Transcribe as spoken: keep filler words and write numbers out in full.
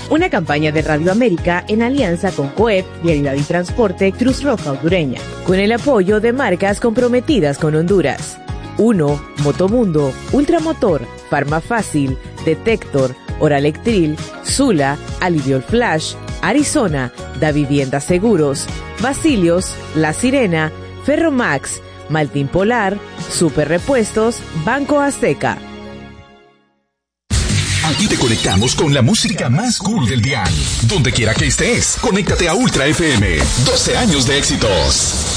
Una campaña de Radio América en alianza con COEP, Vialidad y Transporte, Cruz Roja Hondureña, con el apoyo de marcas comprometidas con Honduras. uno. Motomundo, Ultramotor, Farmafácil, Detector, Oralectril, Zula, Aliviol Flash, Arizona, Da Vivienda Seguros, Basilios, La Sirena, Ferromax, Maltín Polar, Super Repuestos, Banco Azteca. Aquí te conectamos con la música más cool del dial. Donde quiera que estés, conéctate a Ultra F M. doce años de éxitos.